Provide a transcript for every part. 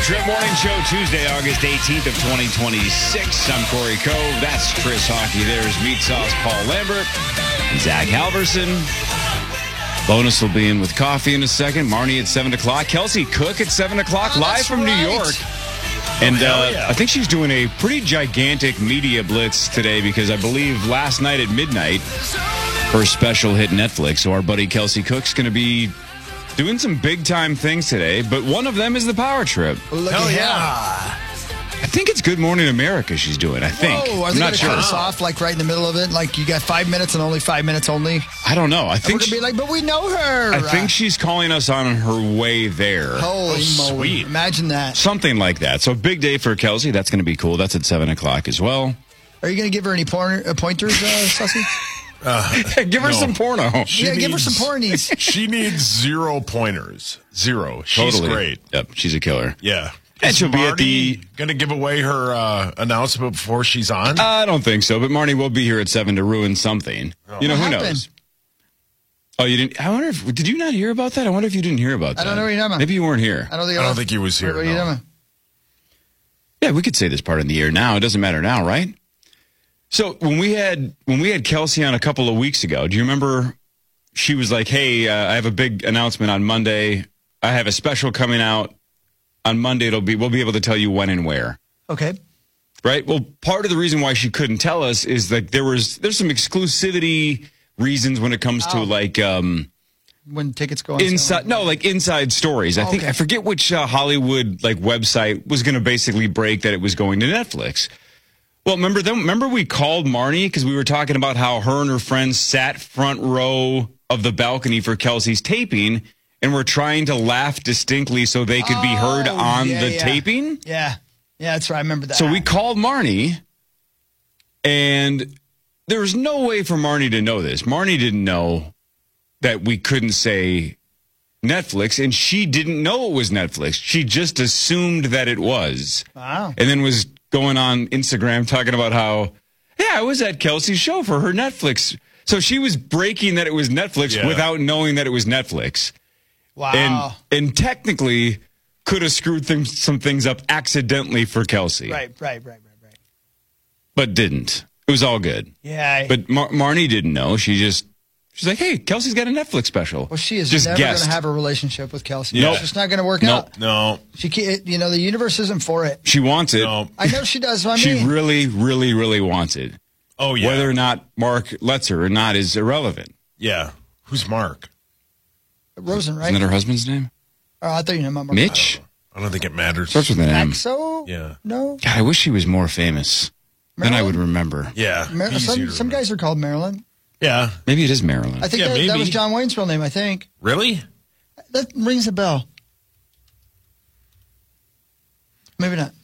Trip Morning Show, Tuesday, August 18th of 2026. I'm Corey Cove. That's Chris Hockey. There's Meat Sauce Paul Lambert and Zach Halverson. Bonus will be in with coffee in a second. Marnie at 7 o'clock. Kelsey Cook at 7 o'clock, live from New York. And I think she's doing a pretty gigantic media blitz today because I believe last night at midnight, her special hit Netflix. So our buddy Kelsey Cook's going to be doing some big-time things today, but one of them is the Power Trip. Hell yeah. I think it's Good Morning America she's doing, I think. Whoa, I'm not sure. Cut us off, like, right in the middle of it? Like, you got 5 minutes and only 5 minutes only? I don't know. I think we're going to be like, but we know her. I think she's calling us on her way there. Holy moly. Sweet. Imagine that. Something like that. So big day for Kelsey. That's going to be cool. That's at 7 o'clock as well. Are you going to give her any pointers, Sussy? Give her some porno. Give her some pornies. She needs 0 pointers. 0. She's Totally. great. Yep, she's a killer. Yeah. And she'll be at the... going to give away her announcement before she's on? I don't think so, but Marnie will be here at 7 to ruin something. You know, who knows? Oh, you didn't... I wonder if... Did you not hear about that? I wonder if you didn't hear about that. I don't know what you're talking about. Maybe you weren't here. I don't think he was here. What are you talking about? Yeah, we could say this part in the air now. It doesn't matter now, right? So when we had Kelsey on a couple of weeks ago, do you remember she was like, hey, I have a big announcement on Monday. I have a special coming out on Monday. We'll be able to tell you when and where. Okay. Right? Well, part of the reason why she couldn't tell us is that there's some exclusivity reasons when it comes to like when tickets go on inside inside stories. I forget which Hollywood website was going to basically break that it was going to Netflix. Well, remember we called Marnie because we were talking about how her and her friends sat front row of the balcony for Kelsey's taping and were trying to laugh distinctly so they could be heard on the taping. Yeah, that's right. I remember that. So we called Marnie, and there was no way for Marnie to know this. Marnie didn't know that we couldn't say Netflix, and she didn't know it was Netflix. She just assumed that it was. Wow. And then was going on Instagram talking about how, yeah, I was at Kelsey's show for her Netflix. So she was breaking that it was Netflix without knowing that it was Netflix. Wow. And technically could have screwed some things up accidentally for Kelsey. Right. But didn't. It was all good. Yeah. But Marnie didn't know. She's like, hey, Kelsey's got a Netflix special. Well, she is just never going to have a relationship with Kelsey. Nope. It's just not going to work out. No. She can't, the universe isn't for it. She wants it. No. I know she does. She really, really, really wants it. Oh, yeah. Whether or not Mark lets her or not is irrelevant. Yeah. Who's Mark? Rosen, right? Isn't that her husband's name? Oh, I thought you knew Mark. Mitch? I don't think it matters. Starts with an M. So? Yeah. No? God, I wish he was more famous. Marilyn? Then I would remember. Yeah. Some guys are called Marilyn. Yeah. Maybe it is Marilyn. I think that was John Wayne's real name, I think. Really? That rings a bell. Maybe not.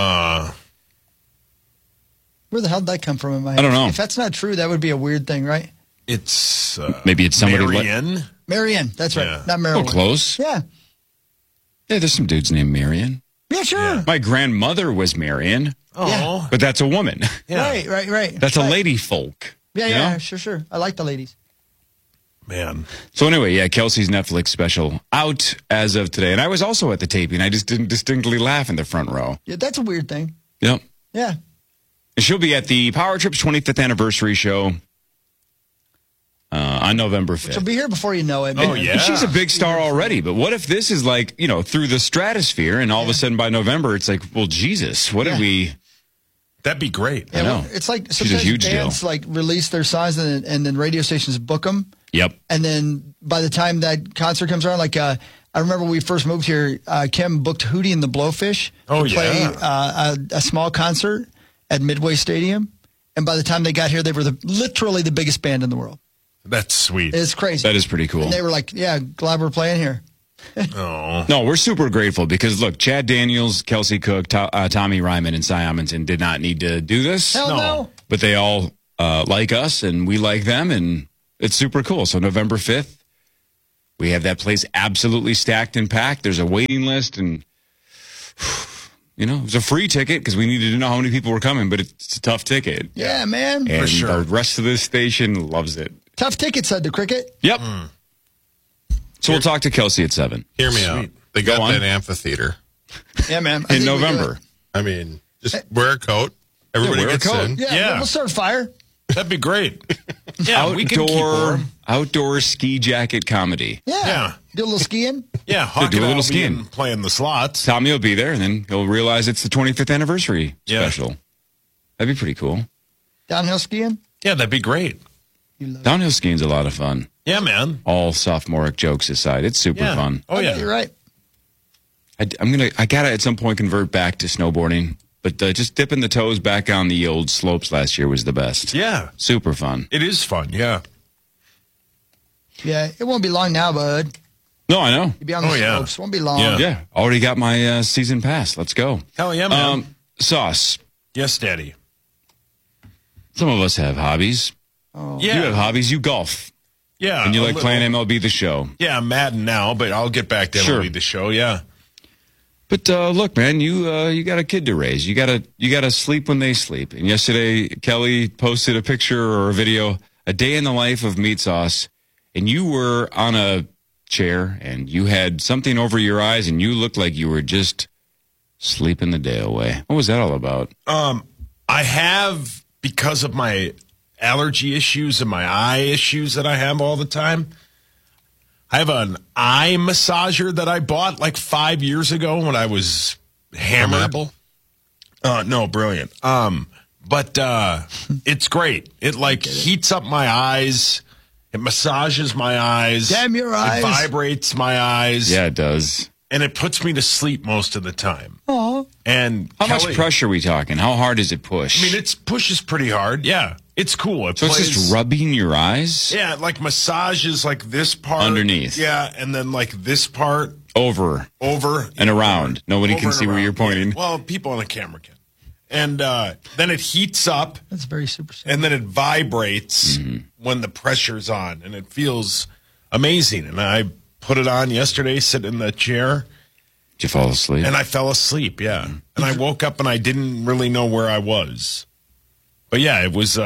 Where the hell did that come from in my head? I don't know. If that's not true, that would be a weird thing, right? It's maybe it's somebody. Marianne. Marianne, that's right. Yeah. Not Marilyn. Oh, close. Yeah. Yeah, there's some dudes named Marion. Yeah, sure. Yeah. My grandmother was Marion. Oh. Yeah. But that's a woman. Yeah. Right. That's a lady folk. Yeah, sure. I like the ladies. Man. So anyway, Kelsey's Netflix special out as of today. And I was also at the taping. I just didn't distinctly laugh in the front row. Yeah, that's a weird thing. Yep. Yeah. And she'll be at the Power Trip's 25th anniversary show on November 5th. She'll be here before you know it. Man. Oh, yeah. And she's a big star already. But what if this is through the stratosphere and all of a sudden by November it's like, well, Jesus, what did we... That'd be great. I know. It's like She's a sometimes huge bands release their songs and then radio stations book them. Yep. And then by the time that concert comes around, I remember when we first moved here, Kim booked Hootie and the Blowfish to play a small concert at Midway Stadium. And by the time they got here, they were literally the biggest band in the world. That's sweet. It's crazy. That is pretty cool. And they were like, yeah, glad we're playing here. Oh. No, we're super grateful because, look, Chad Daniels, Kelsey Cook, Tommy Ryman, and Cy Amundsen did not need to do this. Hell no. But they all like us, and we like them, and it's super cool. So November 5th, we have that place absolutely stacked and packed. There's a waiting list, and, it was a free ticket because we needed to know how many people were coming, but it's a tough ticket. Yeah, man. And for sure. the rest of this station loves it. Tough ticket, said the Cricket. Yep. So we'll talk to Kelsey at 7. Hear me out. They got Go on. that amphitheater. Yeah, man. in November. I mean, just wear a coat. Everybody wear a gets coat. in. Yeah, we'll start a fire. That'd be great. Yeah, we can keep warm. Outdoor ski jacket comedy. Yeah. Do a little skiing. Yeah, Hawk do a and little I'll be skiing. in playing the slots. Tommy will be there, and then he'll realize it's the 25th anniversary special. That'd be pretty cool. Downhill skiing. Yeah, that'd be great. Downhill skiing's a lot of fun. Yeah, man. All sophomoric jokes aside, it's super fun. Oh, yeah. You're right. I gotta at some point convert back to snowboarding, but just dipping the toes back on the old slopes last year was the best. Yeah. Super fun. It is fun, yeah. Yeah, it won't be long now, bud. No, I know. You'll be on the slopes. Won't be long. Yeah. Already got my season pass. Let's go. Hell yeah, man. Sauce. Yes, Daddy. Some of us have hobbies. Oh. Yeah. You have hobbies. You golf. Yeah. And you like playing MLB The Show. Yeah, I'm Madden now, but I'll get back to Sure. MLB The Show, yeah. But look, man, you got a kid to raise. You gotta sleep when they sleep. And yesterday, Kelly posted a picture or a video, a day in the life of Meat Sauce, and you were on a chair and you had something over your eyes and you looked like you were just sleeping the day away. What was that all about? I have, because of my allergy issues and my eye issues that I have all the time, I have an eye massager that I bought like 5 years ago when I was hammered. No, brilliant. But it's great. It like heats up my eyes. It massages my eyes. Damn your eyes. It vibrates my eyes. Yeah, it does. And it puts me to sleep most of the time. Oh. And How Kelly, much pressure are we talking? How hard does it push? I mean, it pushes pretty hard. Yeah, it's cool. So it's just rubbing your eyes? Yeah, it like massages like this part. Underneath. Yeah, and then like this part. Over And around. Nobody Over can and see where around. you're pointing. Yeah. Well, people on the camera can. And then it heats up, That's very super simple. and then it vibrates when the pressure's on, and it feels amazing. And I put it on yesterday, sitting in the chair, Did you fall asleep? and I fell asleep, yeah. And I woke up, and I didn't really know where I was. But, yeah, it was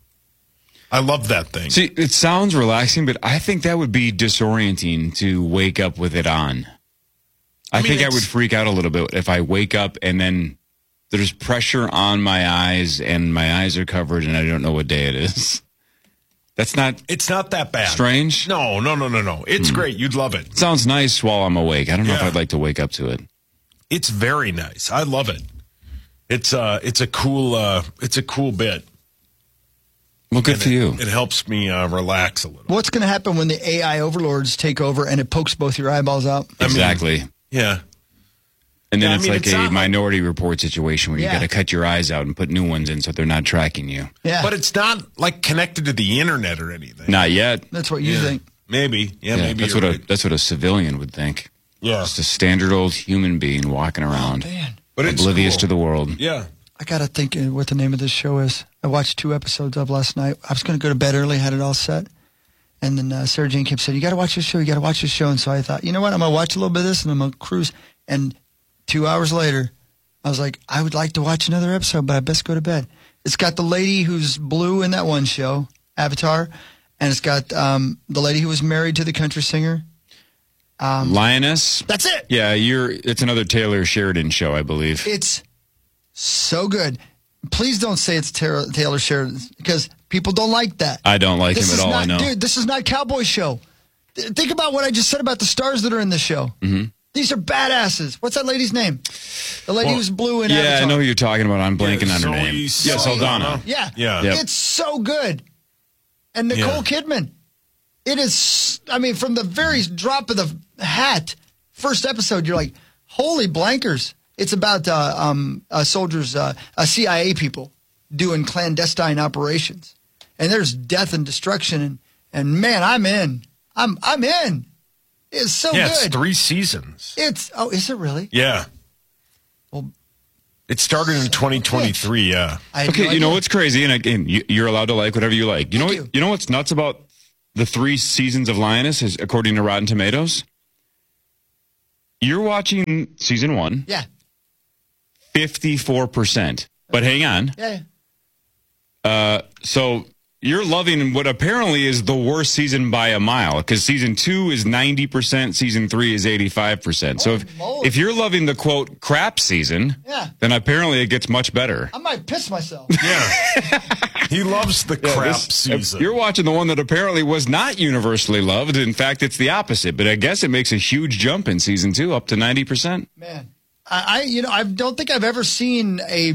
I love that thing. See, it sounds relaxing, but I think that would be disorienting to wake up with it on. I mean, think I it's- would freak out a little bit if I wake up and then there's pressure on my eyes and my eyes are covered and I don't know what day it is. That's not It's not that bad. strange. No. It's great. You'd love it. It sounds nice while I'm awake. I don't know if Yeah. I'd like to wake up to it. It's very nice. I love it. It's a cool bit. Well, good for you. It helps me relax a little. What's going to happen when the AI overlords take over and it pokes both your eyeballs out? Exactly. Yeah. And then Yeah, I it's mean, like it's a not like- Minority Report situation where you Yeah. got to cut your eyes out and put new ones in so they're not tracking you. Yeah. But it's not like connected to the internet or anything. Not yet. That's what you think. Maybe. Yeah, maybe that's you're what right. that's what a civilian would think. Yeah. Just a standard old human being walking around, Man, But it's oblivious cool. to the world. Yeah. I got to think what the name of this show is. I watched 2 episodes of last night. I was going to go to bed early, had it all set. And then Sarah Jane kept saying, you got to watch this show. You got to watch this show. And so I thought, you know what? I'm going to watch a little bit of this and I'm going to cruise. And 2 hours later, I was like, I would like to watch another episode, but I best go to bed. It's got the lady who's blue in that one show, Avatar. And it's got the lady who was married to the country singer. Lioness. That's it. Yeah, it's another Taylor Sheridan show, I believe. It's so good. Please don't say it's Taylor Sheridan because people don't like that. I don't like him at all. I know. Dude, this is not Cowboy Show. Think about what I just said about the stars that are in this show. Mm-hmm. These are badasses. What's that lady's name? The lady who's blue in Avatar. Yeah, I know who you're talking about. I'm blanking on her Zoe name. Saldana. Yeah, Saldana. Yeah. Yeah. Yep. It's so good. And Nicole Kidman. It is, I mean, from the very drop of the hat, first episode, you're like, holy blankers. It's about soldiers, CIA people doing clandestine operations. And there's death and destruction. And man, I'm in. I'm in. It's so Yeah, good. it's 3 seasons. Is it really? Yeah. Well, It started in 2023, yeah. I had Okay, no you know idea. what's crazy, and again, you're allowed to like whatever you like. You know Thank what? You know what's nuts about the 3 seasons of Lioness, is according to Rotten Tomatoes? You're watching season 1, Yeah. 54%. But hang on. Yeah. So you're loving what apparently is the worst season by a mile, because season 2 is 90%, season 3 is 85%. So if you're loving the, quote, crap season, then apparently it gets much better. I might piss myself. Yeah. He loves the crap season. You're watching the one that apparently was not universally loved. In fact, it's the opposite. But I guess it makes a huge jump in season 2, up to 90%. Man, I don't think I've ever seen a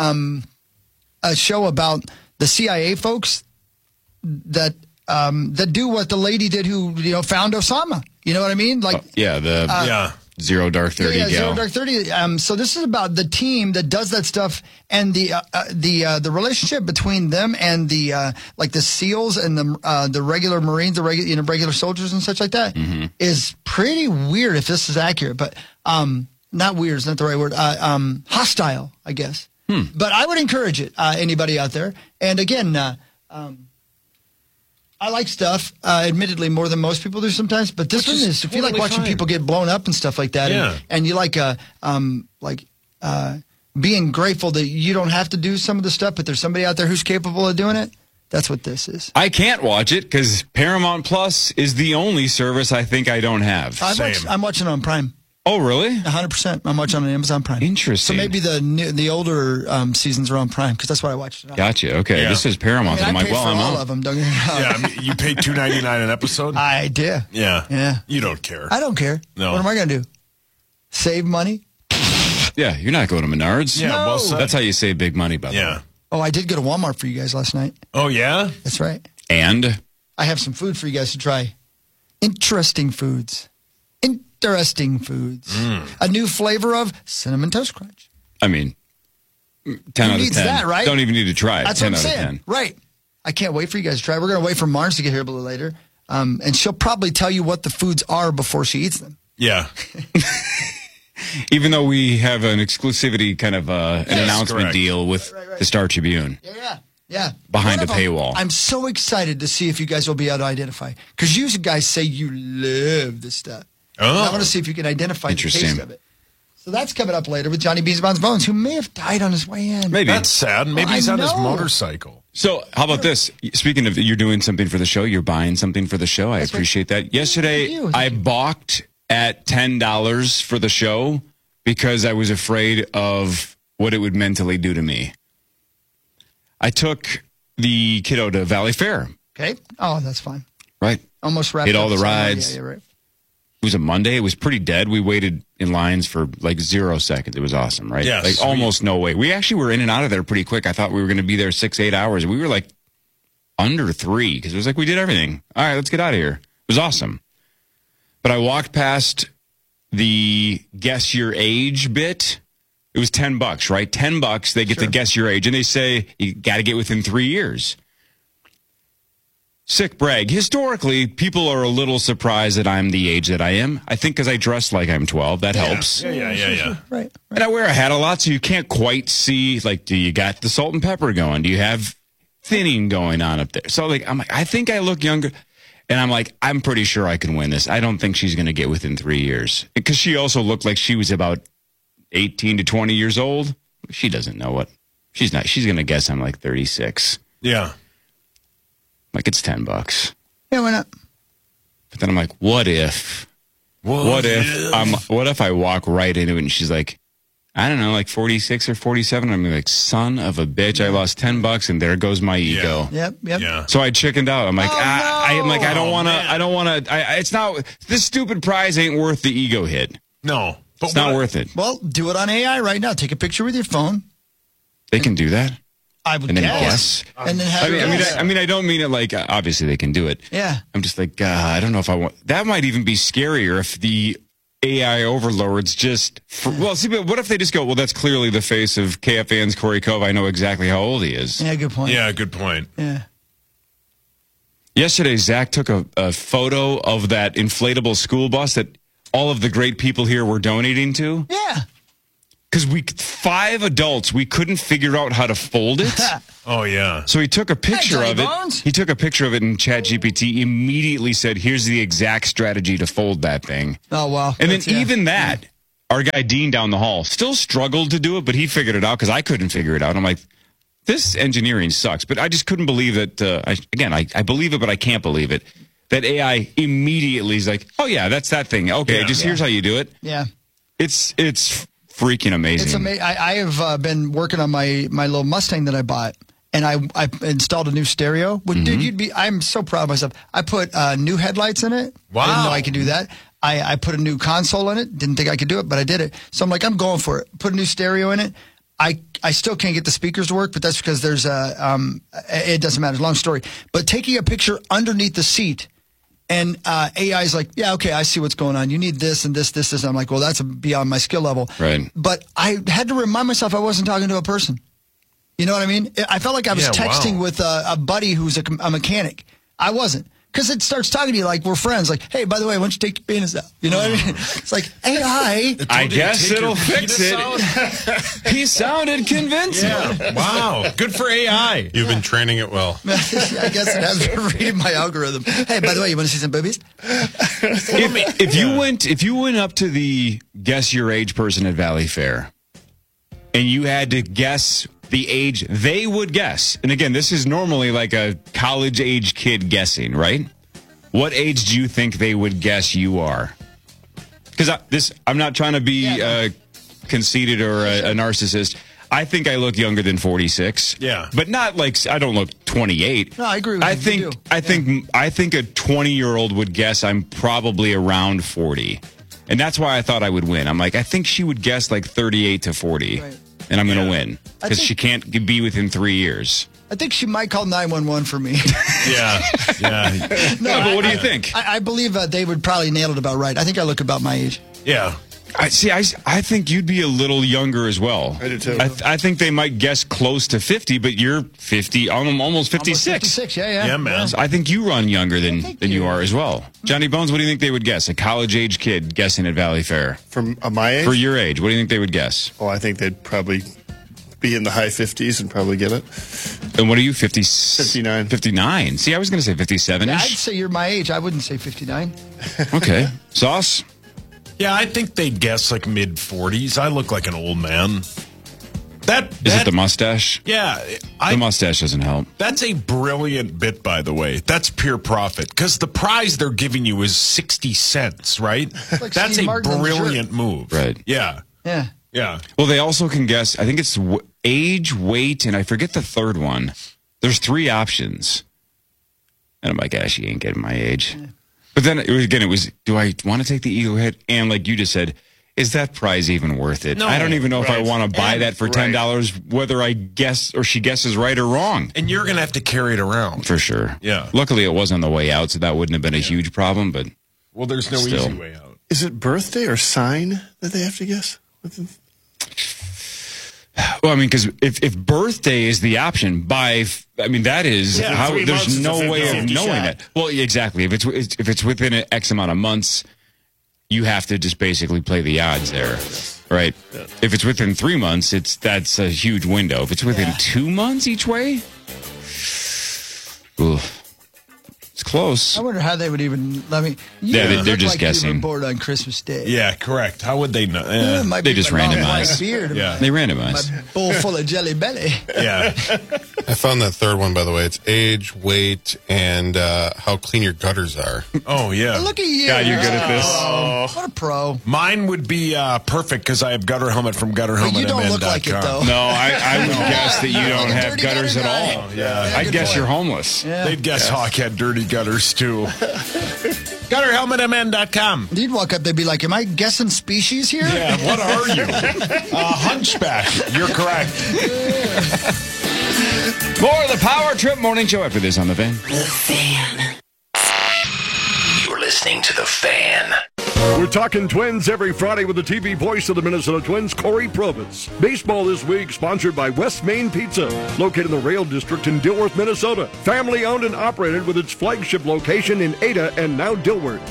show about the CIA folks that do what the lady did who found Osama. You know what I mean? Like Zero Dark 30 gal. Zero Dark 30. So this is about the team that does that stuff, and the relationship between them and the SEALs and the regular Marines, the regular soldiers and such like that is pretty weird if this is accurate. But not weird is not the right word. Hostile, I guess. But I would encourage it. Anybody out there? And again, I like stuff, admittedly, more than most people do sometimes. But this one is, if you like watching people get blown up and stuff like that, and you like being grateful that you don't have to do some of the stuff, but there's somebody out there who's capable of doing it, that's what this is. I can't watch it because Paramount Plus is the only service I think I don't have. I'm watching it on Prime. Oh, really? 100%. I'm watching on Amazon Prime. Interesting. So maybe the older seasons are on Prime because that's what I watched it on. Gotcha. Okay. Yeah. This is Paramount. I'm like, all out. of them. Don't get me wrong. Yeah, you pay $2.99 an episode? I do. Yeah. You don't care. I don't care. No. What am I going to do? Save money? Yeah, you're not going to Menards. Yeah, no. That's how you save big money, by the way. Oh, I did go to Walmart for you guys last night. Oh, yeah? That's right. And? I have some food for you guys to try. Interesting foods. Interesting foods. A new flavor of Cinnamon Toast Crunch. I mean, 10 out of 10. That, right? Don't even need to try it. That's 10 what I'm out saying. of 10. Right. I can't wait for you guys to try. We're going to wait for Marnes to get here a little later. And she'll probably tell you what the foods are before she eats them. Yeah. Even though we have an exclusivity kind of an announcement deal with the Star Tribune. Yeah. Behind a paywall. I'm so excited to see if you guys will be able to identify. Because you guys say you love this stuff. Oh. And I want to see if you can identify the taste of it. So that's coming up later with Johnny Beans Bonds Bones, who may have died on his way in. Maybe. That's sad. Maybe he's on his motorcycle. So how about this? Speaking of you're doing something for the show, you're buying something for the show. I appreciate that. Yesterday, I balked at $10 for the show because I was afraid of what it would mentally do to me. I took the kiddo to Valley Fair. Okay. Oh, that's fine. Right. Almost wrapped Hit up. all the rides. Yeah, right. It was a Monday. It was pretty dead. We waited in lines for like 0 seconds. It was awesome, right? Yeah, like almost no wait. We actually were in and out of there pretty quick. I thought we were going to be there 6-8 hours. We were like under 3 because it was like we did everything. All right, let's get out of here. It was awesome. But I walked past the guess your age bit. It was $10, right? $10. They get to guess your age, and they say you got to get within 3 years. Sick brag. Historically, people are a little surprised that I'm the age that I am. I think because I dress like I'm 12. That helps. Yeah. Right. And I wear a hat a lot, so you can't quite see, like, do you got the salt and pepper going? Do you have thinning going on up there? So, like, I'm like, I think I look younger. And I'm like, I'm pretty sure I can win this. I don't think she's going to get within 3 years. Because she also looked like she was about 18 to 20 years old. She doesn't know what. She's not. She's going to guess I'm like 36. Yeah. Like, it's $10. Yeah, why not? But then I'm like, what if I walk right into it and she's like, I don't know, like 46 or 47. I'm like, son of a bitch, I lost $10 and there goes my ego. Yep. Yeah. So I chickened out. I'm like, I don't want to. It's not. This stupid prize ain't worth the ego hit. No, but it's not worth it. Well, do it on AI right now. Take a picture with your phone. They can do that. I would guess. And then have I mean, I don't mean it like, obviously they can do it. Yeah. I'm just like, I don't know if I want, that might even be scarier if the AI overlords just, well, see, but what if they just go, well, that's clearly the face of KFAN's Corey Cove. I know exactly how old he is. Yeah, good point. Yeah, good point. Yeah. Yesterday, Zach took a photo of that inflatable school bus that all of the great people here were donating to. Yeah. Because 5 adults, we couldn't figure out how to fold it. Oh, yeah. So he took a picture of it. Bones. He took a picture of it, and ChatGPT immediately said, here's the exact strategy to fold that thing. Oh, wow. And then even that, our guy Dean down the hall still struggled to do it, but he figured it out because I couldn't figure it out. I'm like, this engineering sucks, but I just couldn't believe that. I believe it, but I can't believe it. That AI immediately is like, oh yeah, that's that thing. Okay, here's how you do it. Yeah. It's freaking amazing. It's amazing. I have been working on my little Mustang that I bought, and I installed a new stereo. Well, dude, I'm so proud of myself. I put new headlights in it. Wow. I didn't know I could do that. I put a new console in it. Didn't think I could do it, but I did it. So I'm like, I'm going for it. Put a new stereo in it. I still can't get the speakers to work, but that's because there's it doesn't matter. Long story. But taking a picture underneath the seat, and AI is like, yeah, okay, I see what's going on. You need this and this, this, this. I'm like, well, that's beyond my skill level. Right. But I had to remind myself I wasn't talking to a person. You know what I mean? I felt like I was texting with a buddy who's a mechanic. I wasn't. Because it starts talking to you like we're friends. Like, hey, by the way, why don't you take your penis out? You know what I mean? It's like, AI. I guess it'll fix it. He sounded convincing. Yeah. Wow. Good for AI. You've been training it well. I guess it has been reading my algorithm. Hey, by the way, you want to see some boobies? If you went up to the guess your age person at Valley Fair, and you had to guess the age they would guess, and again, this is normally like a college age kid guessing, right? What age do you think they would guess you are? Because I'm not trying to be conceited or a narcissist. I think I look younger than 46. Yeah, but not like I don't look 28. No, I agree with you. I think a 20-year-old would guess I'm probably around 40. And that's why I thought I would win. I'm like, I think she would guess like 38 to 40. Right. And I'm going to win. Because she can't be within 3 years. I think she might call 911 for me. Yeah. No, but what do you think? I believe they would probably nail it about right. I think I look about my age. Yeah. I think you'd be a little younger as well. I do too. I think they might guess close to 50, but you're 50, almost 56. Almost 56, yeah. Yeah, man. So I think you run younger than you are as well. Johnny Bones, what do you think they would guess? A college-age kid guessing at Valley Fair. From my age? For your age, what do you think they would guess? Oh, I think they'd probably be in the high 50s and probably get it. And what are you, 50? 59. 59. See, I was going to say 57-ish. Yeah, I'd say you're my age. I wouldn't say 59. Okay. Sauce? Yeah, I think they'd guess like mid 40s. I look like an old man. Is it the mustache? Yeah. The mustache doesn't help. That's a brilliant bit, by the way. That's pure profit. Because the prize they're giving you is 60 cents, right? Like that's Steve a Martin brilliant move. Right. Yeah. Yeah. Well, they also can guess, I think it's age, weight, and I forget the third one. There's 3 options. And I'm like, gosh, you ain't getting my age. Yeah. But then, again, it was, do I want to take the ego hit? And like you just said, is that prize even worth it? No, I don't even know if I want to buy that for $10, whether I guess or she guesses right or wrong. And you're going to have to carry it around. For sure. Yeah. Luckily, it was on the way out, so that wouldn't have been a huge problem. But well, there's no easy way out. Is it birthday or sign that they have to guess? Well, I mean, because if birthday is the option, that is how there's no way of knowing it. Well, exactly. If it's within an X amount of months, you have to just basically play the odds there, right? Yeah. If it's within 3 months, that's a huge window. If it's within 2 months each way, it's close. I wonder how they would even let me. They're just guessing. You were born on Christmas Day. Yeah, correct. How would they know? They just randomize. They randomize. My bowl full of jelly belly. Yeah. I found that third one, by the way. It's age, weight, and how clean your gutters are. Oh, yeah. Look at you. God, you're good at this. What a pro. Mine would be perfect because I have Gutter Helmet from GutterHelmet. But you don't look like it, though. No, I would guess that you don't have gutters at all. Yeah. I'd guess you're homeless. Yeah. They'd guess Hawk had dirty gutters, too. GutterHelmetMN.com. You'd walk up, they'd be like, am I guessing species here? Yeah, what are you? Hunchback. You're correct. More of the Power Trip Morning Show after this on The Fan. The Fan. You're listening to The Fan. We're talking Twins every Friday with the TV voice of the Minnesota Twins, Corey Provitz. Baseball this week sponsored by West Main Pizza, located in the Rail District in Dilworth, Minnesota. Family owned and operated with its flagship location in Ada and now Dilworth.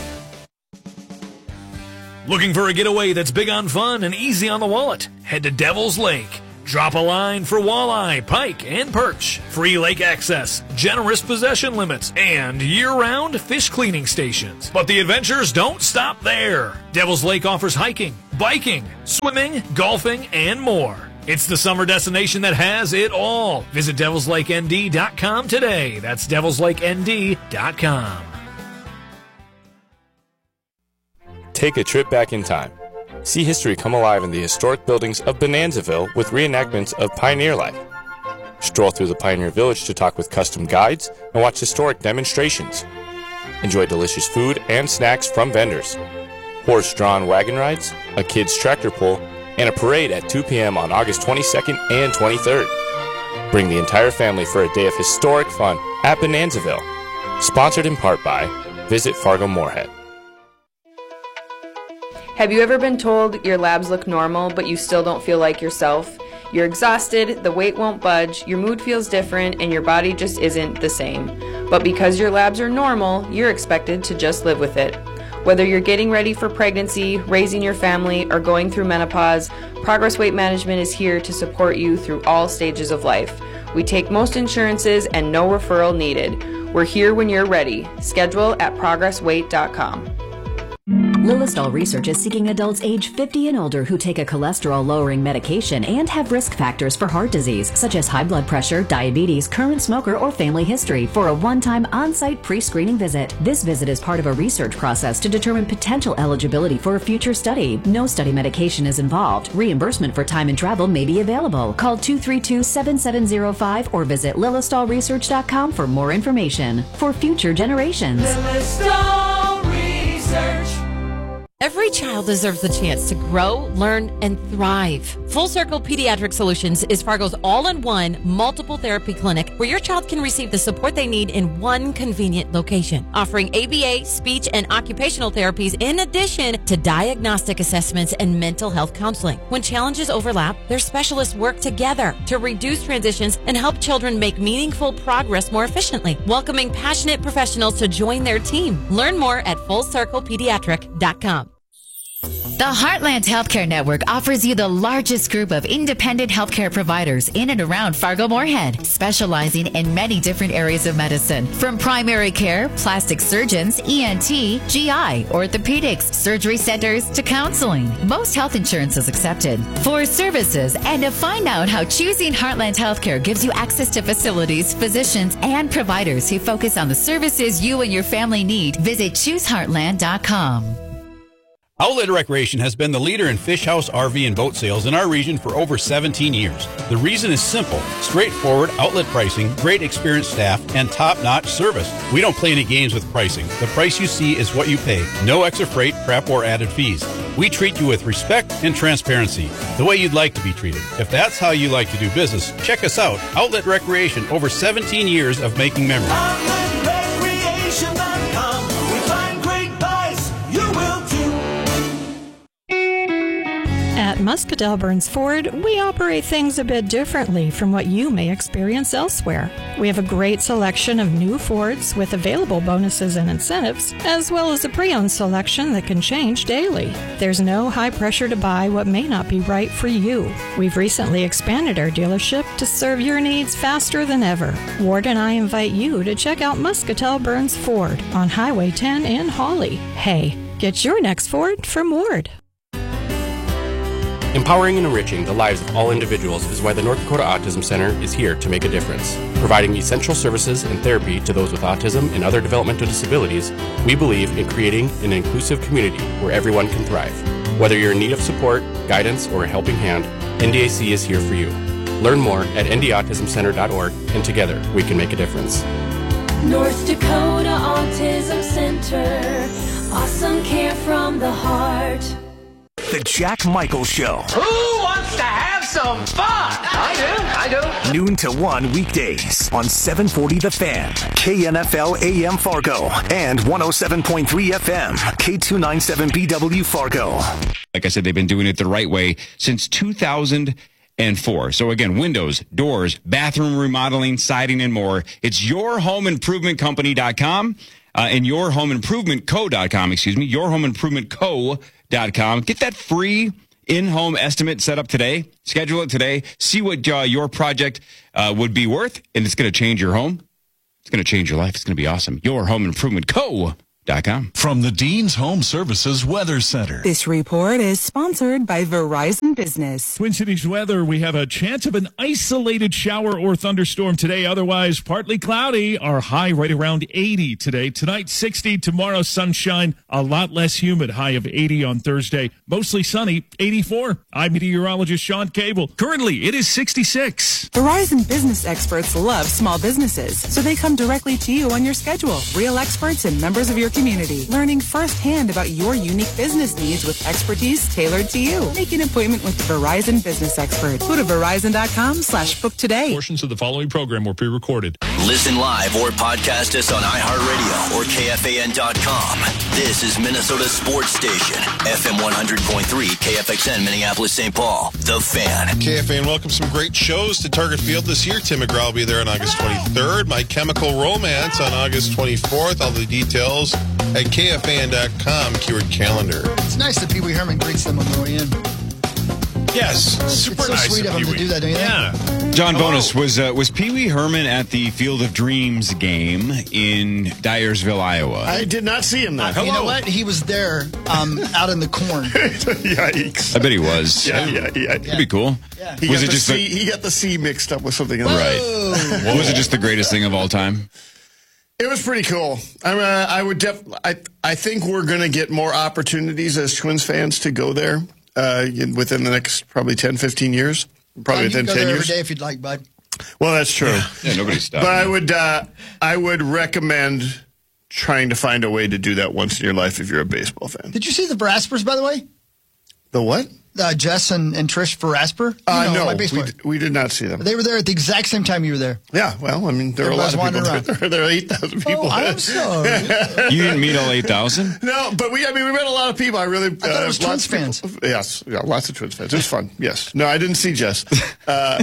Looking for a getaway that's big on fun and easy on the wallet? Head to Devil's Lake. Drop a line for walleye, pike, and perch. Free lake access, generous possession limits, and year-round fish cleaning stations. But the adventures don't stop there. Devil's Lake offers hiking, biking, swimming, golfing, and more. It's the summer destination that has it all. Visit DevilsLakeND.com today. That's DevilsLakeND.com. Take a trip back in time. See history come alive in the historic buildings of Bonanzaville with reenactments of pioneer life. Stroll through the Pioneer Village to talk with custom guides and watch historic demonstrations. Enjoy delicious food and snacks from vendors. Horse-drawn wagon rides, a kids' tractor pull, and a parade at 2 p.m. on August 22nd and 23rd. Bring the entire family for a day of historic fun at Bonanzaville. Sponsored in part by Visit Fargo Moorhead. Have you ever been told your labs look normal, but you still don't feel like yourself? You're exhausted, the weight won't budge, your mood feels different, and your body just isn't the same. But because your labs are normal, you're expected to just live with it. Whether you're getting ready for pregnancy, raising your family, or going through menopause, Progress Weight Management is here to support you through all stages of life. We take most insurances and no referral needed. We're here when you're ready. Schedule at progressweight.com. Lilistol Research is seeking adults age 50 and older who take a cholesterol-lowering medication and have risk factors for heart disease, such as high blood pressure, diabetes, current smoker, or family history, for a one-time on-site pre-screening visit. This visit is part of a research process to determine potential eligibility for a future study. No study medication is involved. Reimbursement for time and travel may be available. Call 232-7705 or visit lilistolresearch.com for more information. For future generations. Lilistol Research. Every child deserves the chance to grow, learn, and thrive. Full Circle Pediatric Solutions is Fargo's all-in-one multiple therapy clinic where your child can receive the support they need in one convenient location, offering ABA, speech, and occupational therapies in addition to diagnostic assessments and mental health counseling. When challenges overlap, their specialists work together to reduce transitions and help children make meaningful progress more efficiently, welcoming passionate professionals to join their team. Learn more at FullCirclePediatric.com. The Heartland Healthcare Network offers you the largest group of independent healthcare providers in and around Fargo-Moorhead, specializing in many different areas of medicine, from primary care, plastic surgeons, ENT, GI, orthopedics, surgery centers, to counseling. Most health insurance is accepted. For services and to find out how choosing Heartland Healthcare gives you access to facilities, physicians, and providers who focus on the services you and your family need, visit ChooseHeartland.com. Outlet Recreation has been the leader in fish house, RV, and boat sales in our region for over 17 years. The reason is simple: straightforward outlet pricing, great experienced staff, and top-notch service. We don't play any games with pricing. The price you see is what you pay. No extra freight, prep, or added fees. We treat you with respect and transparency, the way you'd like to be treated. If that's how you like to do business, check us out. Outlet Recreation, over 17 years of making memories. OutletRecreation.com. We find great buys. You will too. At Muscatell Burns Ford, we operate things a bit differently from what you may experience elsewhere. We have a great selection of new Fords with available bonuses and incentives, as well as a pre-owned selection that can change daily. There's no high pressure to buy what may not be right for you. We've recently expanded our dealership to serve your needs faster than ever. Ward and I invite you to check out Muscatell Burns Ford on Highway 10 in Hawley. Hey, get your next Ford from Ward. Empowering and enriching the lives of all individuals is why the North Dakota Autism Center is here to make a difference. Providing essential services and therapy to those with autism and other developmental disabilities, we believe in creating an inclusive community where everyone can thrive. Whether you're in need of support, guidance, or a helping hand, NDAC is here for you. Learn more at ndautismcenter.org, and together we can make a difference. North Dakota Autism Center. Awesome care from the heart. The Jack Michael Show. Who wants to have some fun? I do. Noon to 1 weekdays on 740 The Fan, KNFL AM Fargo, and 107.3 FM, K297BW Fargo. Like I said, they've been doing it the right way since 2004. So again, windows, doors, bathroom remodeling, siding, and more. It's yourhomeimprovementcompany.com and yourhomeimprovementco.com, yourhomeimprovementco.com. Get that free in-home estimate set up today. Schedule it today. See what your project would be worth, and it's going to change your home. It's going to change your life. It's going to be awesome. Yourhomeimprovementco.com. From the Dean's Home Services Weather Center. This report is sponsored by Verizon Business. Twin Cities weather, we have a chance of an isolated shower or thunderstorm today. Otherwise, partly cloudy. Our high right around 80 today. Tonight, 60. Tomorrow, sunshine. A lot less humid. High of 80 on Thursday. Mostly sunny, 84. I'm meteorologist Sean Cable. Currently, it is 66. Verizon Business experts love small businesses, so they come directly to you on your schedule. Real experts and members of your community, learning firsthand about your unique business needs with expertise tailored to you. Make an appointment with the Verizon Business expert. Go to Verizon.com/book today. Portions of the following program were pre-recorded. Listen live or podcast us on iHeartRadio or KFAN.com. This is Minnesota Sports Station, FM 100.3, KFXN, Minneapolis, St. Paul. The Fan. KFAN welcomes some great shows to Target Field this year. Tim McGraw will be there on August 23rd. My Chemical Romance on August 24th. All the details at KFAN.com, keyword calendar. It's nice that Pee Wee Herman greets them on the way in. Yes, super it's so nice sweet of him to do that, don't you think? John Bonus, was Pee Wee Herman at the Field of Dreams game in Dyersville, Iowa? I did not see him there. You know what? He was there out in the corn. Yikes. I bet he was. Yeah. That'd be cool. Yeah. He got the C mixed up with something else. Right. Was it just the greatest thing of all time? It was pretty cool. I think we're going to get more opportunities as Twins fans to go there within the next probably 10, 15 years. Probably within 10 years. Every day if you'd like, bud. Well, that's true. Yeah, nobody's stopping. But I would recommend trying to find a way to do that once in your life if you're a baseball fan. Did you see the Veraspers, by the way? The what? Jess and Trish Verasper? No, my baseball. we did not see them. They were there at the exact same time you were there. Yeah, well, I mean, there are a lot of people there. There are 8,000 people. Oh, I'm sorry. You didn't meet all 8,000? No, but we met a lot of people. I thought it was Twins fans. Yes, lots of Twins fans. It was fun, yes. No, I didn't see Jess. Yeah,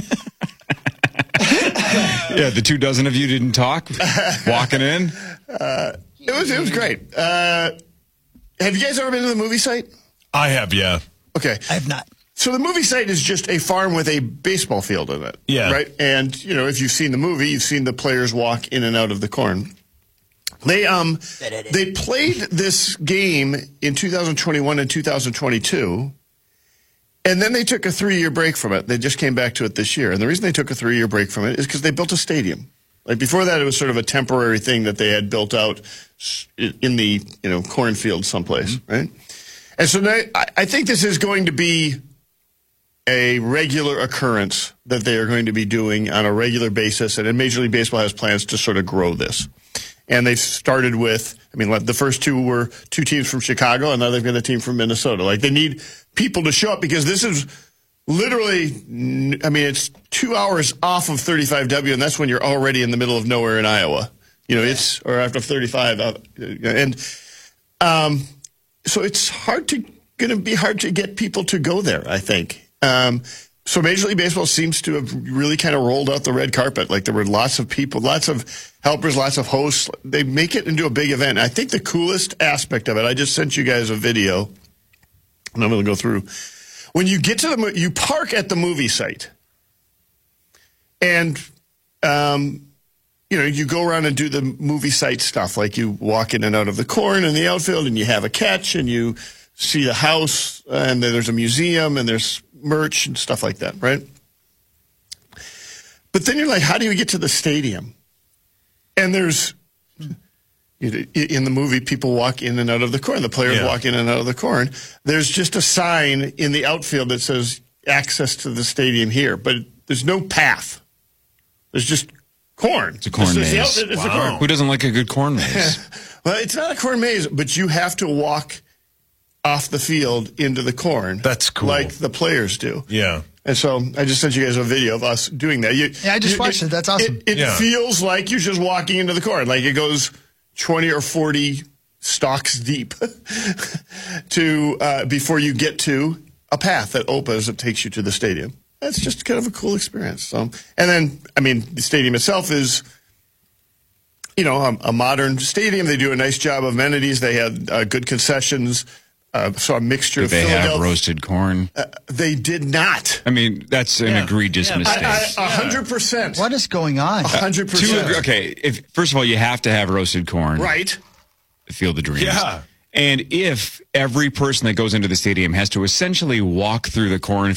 the 24 of you didn't talk walking in? It was great. Have you guys ever been to the movie site? I have, yeah. Okay. I have not. So the movie site is just a farm with a baseball field in it. Yeah. Right? And, if you've seen the movie, you've seen the players walk in and out of the corn. They played this game in 2021 and 2022, and then they took a 3-year break from it. They just came back to it this year. And the reason they took a 3-year break from it is because they built a stadium. Like before that, it was sort of a temporary thing that they had built out in the cornfield someplace, right? And so now, I think this is going to be a regular occurrence that they are going to be doing on a regular basis. And Major League Baseball has plans to sort of grow this. And they've started with, the first two were 2 teams from Chicago, and now they've got a team from Minnesota. Like, they need people to show up because this is literally, it's 2 hours off of 35W, and that's when you're already in the middle of nowhere in Iowa. Or after 35. So it's going to be hard to get people to go there, I think. So Major League Baseball seems to have really kind of rolled out the red carpet. Like there were lots of people, lots of helpers, lots of hosts. They make it into a big event. I think the coolest aspect of it, I just sent you guys a video, and I'm going to go through. When you get to you park at the movie site, and you go around and do the movie site stuff, like you walk in and out of the corn in the outfield, and you have a catch, and you see the house, and then there's a museum, and there's merch and stuff like that, right? But then you're like, how do you get to the stadium? And there's, in the movie, people walk in and out of the corn. The players walk in and out of the corn. There's just a sign in the outfield that says, access to the stadium here, but there's no path. There's just corn. It's a corn maze. It's a corn. Who doesn't like a good corn maze? Well, it's not a corn maze, but you have to walk off the field into the corn. That's cool. Like the players do. Yeah. And so I just sent you guys a video of us doing that. I just watched it. That's awesome. It feels like you're just walking into the corn. Like it goes 20 or 40 stalks deep before you get to a path that opens that takes you to the stadium. That's just kind of a cool experience. So, and then, the stadium itself is, a modern stadium. They do a nice job of amenities. They had good concessions. So a mixture of Did they have roasted corn? They did not. That's an egregious mistake. 100%. What is going on? 100%. First of all, you have to have roasted corn. Right. Field of Dreams. Yeah. And if every person that goes into the stadium has to essentially walk through the corn